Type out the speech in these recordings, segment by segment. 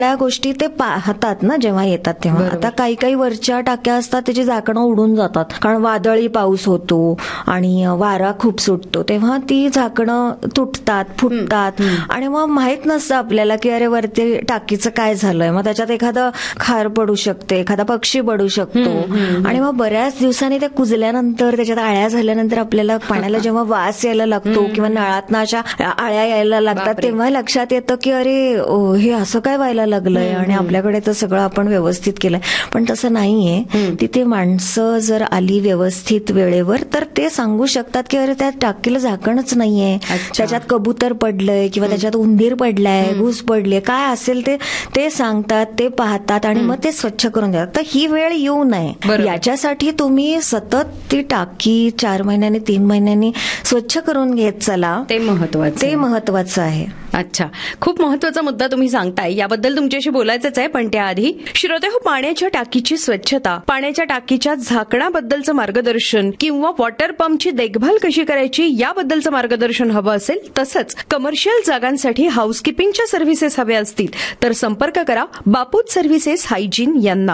त्या गोष्टी ते पाहतात ना जेव्हा येतात तेव्हा. आता काही काही वरच्या टाक्या असतात त्याची झाकणं उडून जातात कारण वादळी पाऊस होतो आणि वारा खूप सुटतो, तेव्हा ती झाकणं तुटतात, फुटतात आणि मग माहित नसतं आपल्याला की अरे वरती टाकीचं काय झालंय. मग त्याच्यात एखादं खार पडू शकते, एखादा पक्षी पडू शकतो आणि मग बऱ्याच दिवसांनी ते कुजल्यानंतर त्याच्यात आळ्या झाल्यानंतर आपल्याला पाण्याला जेव्हा वास यायला लागतो किंवा नळात अशा आळ्या यायला लागतात तेव्हा लक्षात येतं की अरे हे असं काय व्हायला लागलंय आणि आपल्याकडे तर सगळं आपण व्यवस्थित केलंय. पण तसं नाहीये. तिथे माणसं जर आली व्यवस्थित वेळेवर तर ते सांगू शकतात की अरे त्या टाकीला झाकणच नाहीये, त्याच्यात कबूतर पडलंय किंवा त्याच्यात उंदीर पडलाय, घुस पडले, काय असेल ते सांगतात, ते पाहतात आणि मग ते स्वच्छ करून देतात. तर ही वेळ येऊ नये याच्यासाठी तुम्ही सतत ती टाकी 4 महिन्यांनी 3 महिन्यांनी स्वच्छ करून घेत चला. ते महत्वाचं आहे. अच्छा, खूप महत्वाचा मुद्दा तुम्ही सांगताय, याबद्दल तुमच्याशी बोलायचंच आहे. पण त्याआधी श्रोतेहो, पाण्याच्या टाकीची स्वच्छता, पाण्याच्या टाकीच्या झाकणाबद्दलचं मार्गदर्शन किंवा वॉटर पंपची देखभाल कशी करायची याबद्दलचं मार्गदर्शन हवं असेल, तसंच कमर्शियल जागांसाठी हाऊसकीपिंगच्या सर्व्हिसेस हव्या असतील तर संपर्क करा बापूत सर्व्हिसेस हायजीन यांना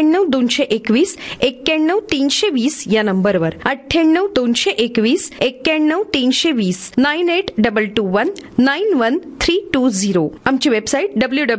98-221-91-320 या नंबरवर. 98-221-91-320 9822191320. आमची वेबसाईट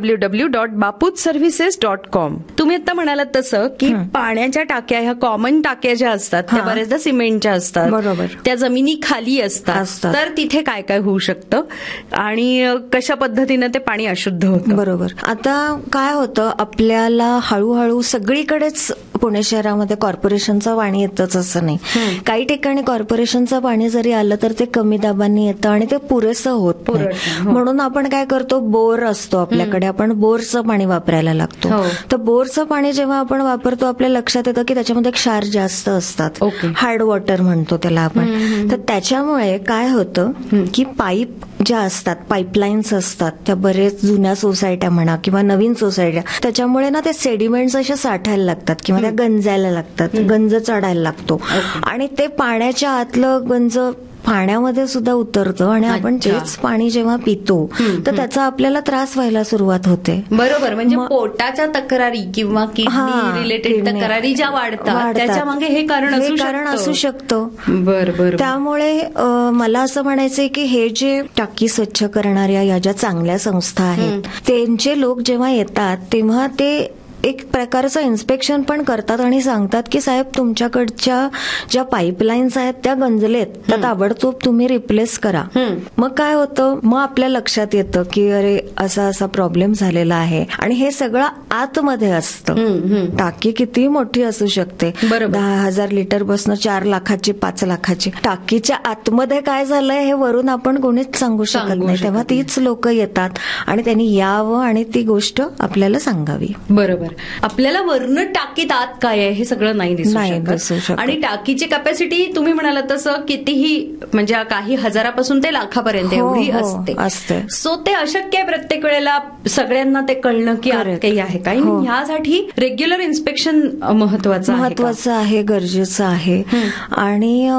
www.baputservices.com. तुम्ही आता म्हणालात तसं की पाण्याच्या टाक्या ह्या कॉमन टाक्या ज्या असतात त्या बरेचदा सिमेंटच्या असतात, बरोबर, त्या जमिनी खाली असतात. तर तिथे काय काय होऊ शकतं आणि कशा पद्धतीनं ते पाणी अशुद्ध होतं? बरोबर. आता काय होतं, आपल्याला हळूहळू सगळीकडेच पुणे शहरामध्ये कॉर्पोरेशनचं पाणी येतच असं नाही. काही ठिकाणी कॉर्पोरेशनचं पाणी जरी आलं तर ते कमी दाबांनी येतं आणि ते पुरेसं होत नाही. म्हणून आपण काय करतो, बोर असतो आपल्याकडे, आपण बोरचं पाणी वापरायला लागतो. तर बोरचं पाणी जेव्हा आपण वापरतो आपल्या लक्षात येतं की त्याच्यामध्ये क्षार जास्त असतात, हार्ड वॉटर म्हणतो त्याला आपण. तर त्याच्यामुळे काय होतं की पाईप ज्या असतात, पाईपलाईन्स असतात, त्या बरेच जुन्या सोसायट्या म्हणा किंवा नवीन सोसायट्या, त्याच्यामुळे ना ते सेडिमेंट्स अशा साठायला लागतात किंवा त्या गंजायला लागतात, गंज चढायला लागतो आणि ते पाण्याच्या आतलं गंज पाण्यामध्ये सुद्धा उतरतं आणि आपण तेच पाणी जेव्हा पितो तर त्याचा आपल्याला त्रास व्हायला सुरुवात होते. बरोबर. म्हणजे पोटाच्या तक्रारी किंवा किडनी रिलेटेड तक्रारी ज्या वाढतात त्याच्या मागे हे कारण असू शकतं. बरोबर. त्यामुळे मला असं म्हणायचंय की हे जे टाकी स्वच्छ करणाऱ्या या ज्या चांगल्या संस्था आहेत त्यांचे लोक जेव्हा येतात तेव्हा ते एक प्रकारचं इन्स्पेक्शन पण करतात आणि सांगतात की साहेब तुमच्याकडच्या ज्या पाईपलाईन्स आहेत त्या गंजलेत, त्या ताबडतोब तुम्ही रिप्लेस करा. मग काय होतं, मग आपल्या लक्षात येतं की अरे असा असा प्रॉब्लेम झालेला आहे आणि हे सगळं आतमध्ये असतं. टाकी किती मोठी असू शकते, 10,000 लिटर बसणं 4 लाखाची 5 लाखाची. टाकीच्या आतमध्ये काय झालंय हे वरून आपण कोणीच सांगू शकत नाही. तेव्हा तीच लोक येतात आणि त्यांनी यावं आणि ती गोष्ट आपल्याला सांगावी. बरोबर. आपल्याला वर्ण टाकीत आत काय आहे हे सगळं नाही दिसू शकत. आणि टाकीची कॅपॅसिटी तुम्ही म्हणालात तसं कितीही म्हणजे काही हजारापासून ते लाखापर्यंत एवढी असते. सो ते अशक्य आहे प्रत्येक वेळेला सगळ्यांना ते कळणं की आत काही आहे काही. ह्यासाठी रेग्युलर इन्स्पेक्शन महत्वाचं आहे, गरजेचं आहे. आणि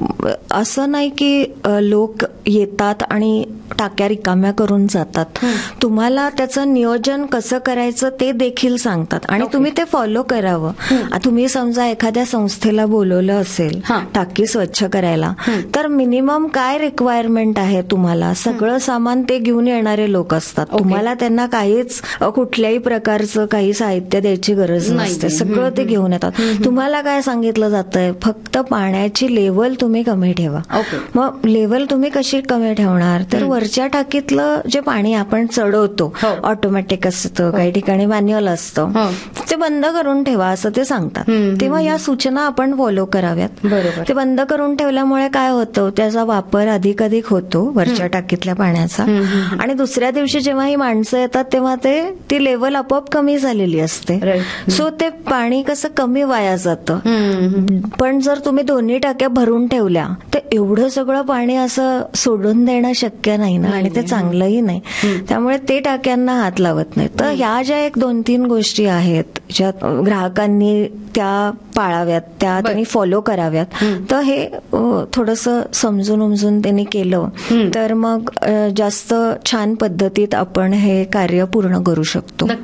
असं नाही की लोक येतात आणि टाक्या रिकाम्या करून जातात. तुम्हाला त्याचं नियोजन कसं करायचं ते देखील सांगतात आणि तुम्ही ते फॉलो करावं. तुम्ही समजा एखाद्या संस्थेला बोलवलं असेल टाकी स्वच्छ करायला तर मिनिमम काय रिक्वायरमेंट आहे तुम्हाला, सगळं सामान ते घेऊन येणारे लोक असतात. तुम्हाला त्यांना काहीच कुठल्याही प्रकारचं काही साहित्य द्यायची गरज नसते, सगळं ते घेऊन येतात. तुम्हाला काय सांगितलं जातंय, फक्त पाण्याची लेवल तुम्ही कमी ठेवा. मग लेवल तुम्ही कशी कमी ठेवणार, तर वरच्या टाकीतलं जे पाणी आपण चढवतो ऑटोमॅटिक असतं, काही ठिकाणी मॅन्युअल असतं, ते बंद करून ठेवा असं ते सांगतात. तेव्हा या सूचना आपण फॉलो कराव्यात. ते बंद करून ठेवल्यामुळे काय होतं, त्याचा वापर अधिकाधिक होतो वरच्या टाकीतल्या पाण्याचा आणि दुसऱ्या दिवशी जेव्हा ही माणसं येतात तेव्हा ती लेवल आपोआप कमी झालेली असते. सो ते पाणी कसं कमी वाया जातं. पण जर तुम्ही दोन्ही टाक्या भरून ठेवल्या तर एवढं सगळं पाणी असं सोडून देणं शक्य नाही ना आणि ते चांगलंही नाही. त्यामुळे ते टाक्यांना हात लावत नाही. तर ह्या ज्या 1-2-3 गोष्टी आहेत ज्यात ग्राहकांनी त्या पाळाव्यात, त्या त्यांनी फॉलो कराव्यात. तर हे थोडंसं समजून उमजून त्यांनी केलं तर मग जास्त छान पद्धतीत आपण हे कार्य पूर्ण करू शकतो.